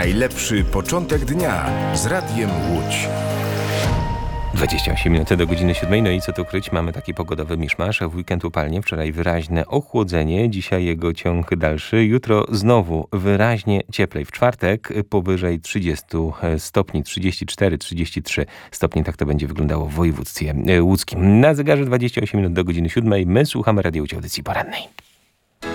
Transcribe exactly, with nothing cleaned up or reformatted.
Najlepszy początek dnia z Radiem Łódź. dwadzieścia osiem minut do godziny siódmej. No i co tu kryć? Mamy taki pogodowy miszmasz. W weekend upalnie. Wczoraj wyraźne ochłodzenie. Dzisiaj jego ciąg dalszy. Jutro znowu wyraźnie cieplej. W czwartek powyżej trzydzieści stopni. trzydzieści cztery trzydzieści trzy stopnie. Tak to będzie wyglądało w województwie łódzkim. Na zegarze dwadzieścia osiem minut do godziny siódmej. My słuchamy Radio Łódź, audycji porannej.